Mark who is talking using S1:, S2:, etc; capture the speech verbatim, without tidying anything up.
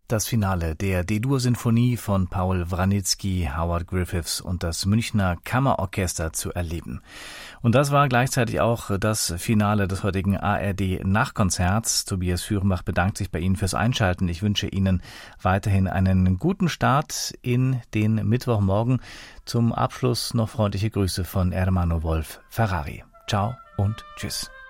S1: Das Finale der D-Dur-Sinfonie von Paul Wranitzky, Howard Griffiths und das Münchner Kammerorchester zu erleben. Und das war gleichzeitig auch das Finale des heutigen A R D-Nachkonzerts. Tobias Führenbach bedankt sich bei Ihnen fürs Einschalten. Ich wünsche Ihnen weiterhin einen guten Start in den Mittwochmorgen. Zum Abschluss noch freundliche Grüße von Ermanno Wolf Ferrari. Ciao und tschüss.